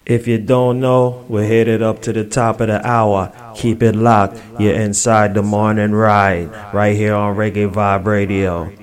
If you don't know, we're headed up to the top of the hour. Keep it locked. You're inside the morning ride, right here on Reggae Vibe Radio.